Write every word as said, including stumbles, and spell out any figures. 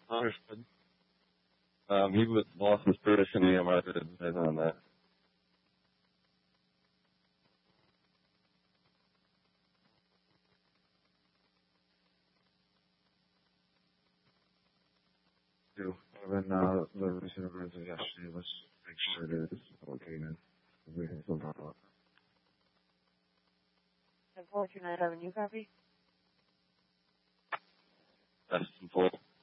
Understood. Um, he was lost his British in the M R did on that. Do. Given uh, the recent events of yesterday, let's make sure it is okay then. We can still talk about ten four two nine, have a new copy? That's full.